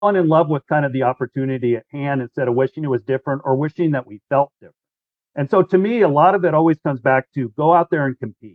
in love with kind of the opportunity at hand instead of wishing it was different or wishing that we felt different. And so to me, a lot of it always comes back to go out there and compete.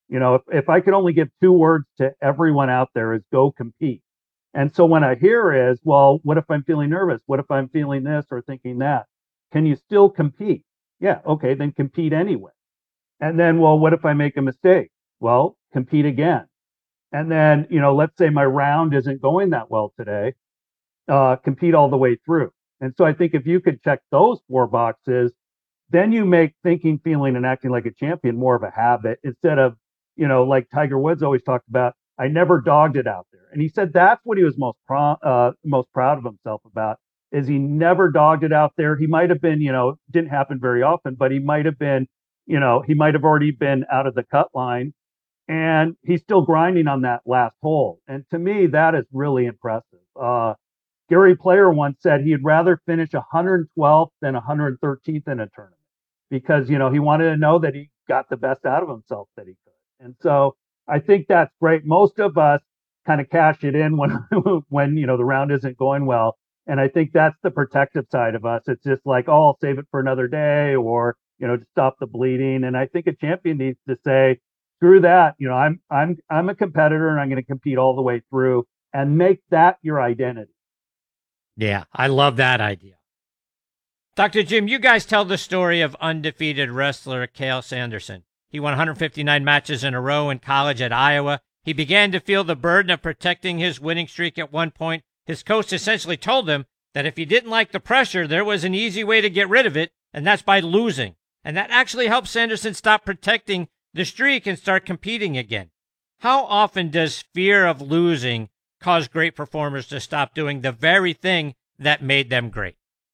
If I could only give two words to everyone out there is go compete. And so when I hear is, well, what if I'm feeling nervous? What if I'm feeling this or thinking that? Can you still compete? Yeah. Okay. Then compete anyway. And then, well, what if I make a mistake? Well, compete again. And then, let's say my round isn't going that well today, compete all the way through. And so I think if you could check those four boxes, then you make thinking, feeling, and acting like a champion more of a habit instead of, like Tiger Woods always talked about, I never dogged it out there. And he said that's what he was most proud of himself about is he never dogged it out there. He might have been, didn't happen very often, but he might have been, he might have already been out of the cut line and he's still grinding on that last hole. And to me, that is really impressive. Gary Player once said he'd rather finish 112th than 113th in a tournament because, he wanted to know that he got the best out of himself that he could. And so I think that's great. Most of us kind of cash it in when, when, the round isn't going well. And I think that's the protective side of us. It's just like, oh, I'll save it for another day or, to stop the bleeding. And I think a champion needs to say, screw that. I'm a competitor and I'm going to compete all the way through and make that your identity. Yeah, I love that idea. Dr. Jim, you guys tell the story of undefeated wrestler Cael Sanderson. He won 159 matches in a row in college at Iowa. He began to feel the burden of protecting his winning streak at one point. His coach essentially told him that if he didn't like the pressure, there was an easy way to get rid of it, and that's by losing. And that actually helped Sanderson stop protecting the streak and start competing again. How often does fear of losing cause great performers to stop doing the very thing that made them great?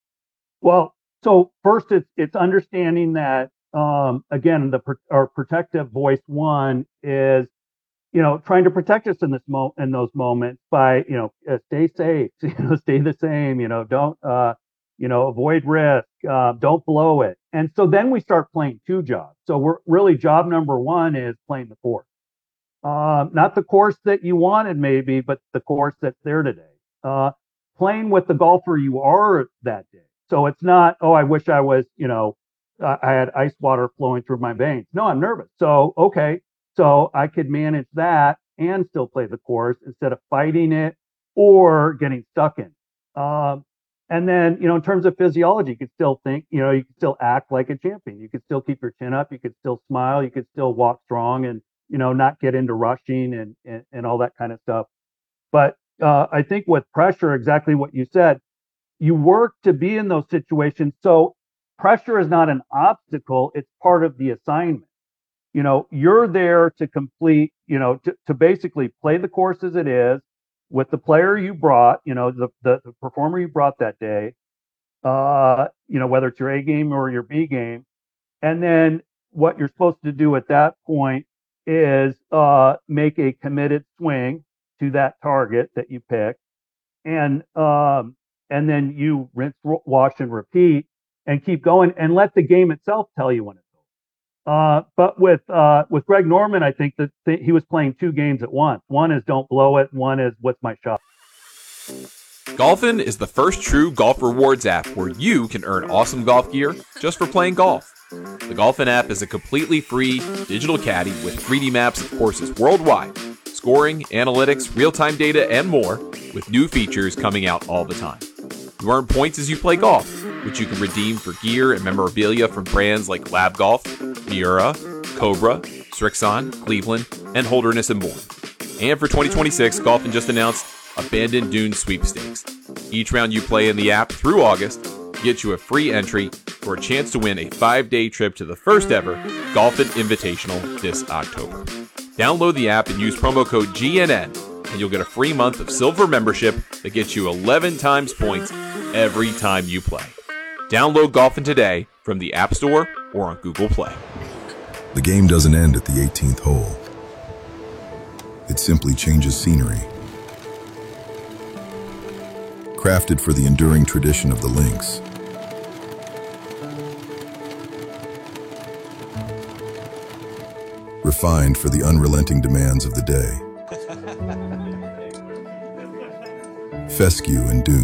Well, so first it's understanding that, again, our protective voice one is, trying to protect us in in those moments by, stay safe, stay the same, don't, avoid risk, don't blow it. And so then we start playing two jobs. So we're really job number one is playing the course. Not the course that you wanted maybe, but the course that's there today. Playing with the golfer you are that day. So it's not, oh, I wish I was, I had ice water flowing through my veins. No, I'm nervous. So, okay. So I could manage that and still play the course instead of fighting it or getting stuck in. And then, in terms of physiology, you could still think, you could still act like a champion. You could still keep your chin up. You could still smile. You could still walk strong and, not get into rushing and all that kind of stuff. But I think with pressure, exactly what you said, you work to be in those situations. So pressure is not an obstacle. It's part of the assignment. You're there to complete, to basically play the course as it is with the player you brought, the performer you brought that day, whether it's your A game or your B game. And then what you're supposed to do at that point is make a committed swing to that target that you pick. And then you rinse, wash, and repeat and keep going and let the game itself tell you when it's over. But with Greg Norman, I think that he was playing two games at once. One is don't blow it. One is what's my shot. Golfin is the first true golf rewards app where you can earn awesome golf gear just for playing golf. The Golfin app is a completely free digital caddy with 3D maps of courses worldwide, scoring, analytics, real-time data, and more, with new features coming out all the time. You earn points as you play golf, which you can redeem for gear and memorabilia from brands like Lab Golf, Miura, Cobra, Strixon, Cleveland, and Holderness and Bourne. And for 2026, Golfin just announced Abandoned Dunes Sweepstakes. Each round you play in the app through August gets you a free entry for a chance to win a 5-day trip to the first ever Golfin Invitational this October. Download the app and use promo code GNN, and you'll get a free month of silver membership that gets you 11 times points every time you play. Download Golfin today from the App Store or on Google Play. The game doesn't end at the 18th hole. It simply changes scenery. Crafted for the enduring tradition of the links. Refined for the unrelenting demands of the day. fescue, and dunes.